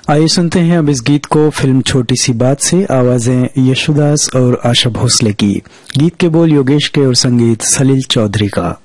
आइए सुनते हैं अब इस गीत को फिल्म छोटी सी बात से। आवाजें यशुदास और आशा भोसले की। गीत के बोल योगेश के और संगीत सलील चौधरी का।